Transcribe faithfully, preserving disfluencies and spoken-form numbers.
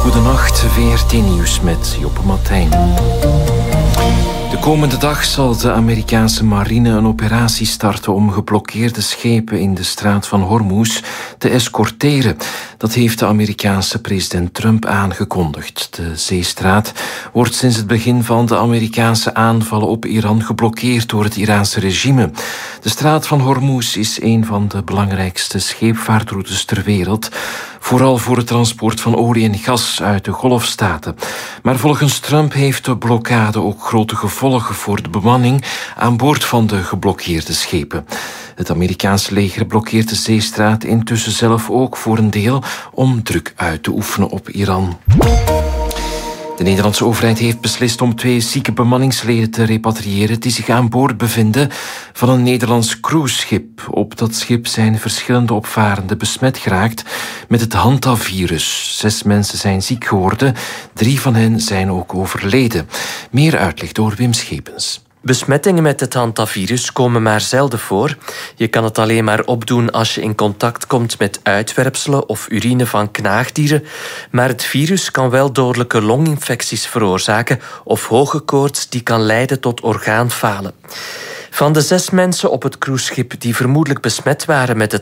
Goedenacht, V R T Nieuws met Joppe Martijn. De komende dag zal de Amerikaanse marine een operatie starten om geblokkeerde schepen in de straat van Hormuz te escorteren. Dat heeft de Amerikaanse president Trump aangekondigd. De zeestraat wordt sinds het begin van de Amerikaanse aanvallen op Iran geblokkeerd door het Iraanse regime. De straat van Hormuz is een van de belangrijkste scheepvaartroutes ter wereld, vooral voor het transport van olie en gas uit de Golfstaten. Maar volgens Trump heeft de blokkade ook grote gevolgen voor de bemanning aan boord van de geblokkeerde schepen. Het Amerikaanse leger blokkeert de zeestraat intussen zelf ook voor een deel om druk uit te oefenen op Iran. De Nederlandse overheid heeft beslist om twee zieke bemanningsleden te repatriëren die zich aan boord bevinden van een Nederlands cruiseschip. Op dat schip zijn verschillende opvarenden besmet geraakt met het hantavirus. Zes mensen zijn ziek geworden, drie van hen zijn ook overleden. Meer uitleg door Wim Schepens. Besmettingen met het hantavirus komen maar zelden voor. Je kan het alleen maar opdoen als je in contact komt met uitwerpselen of urine van knaagdieren. Maar het virus kan wel dodelijke longinfecties veroorzaken of hoge koorts die kan leiden tot orgaanfalen. Van de zes mensen op het cruiseschip die vermoedelijk besmet waren met het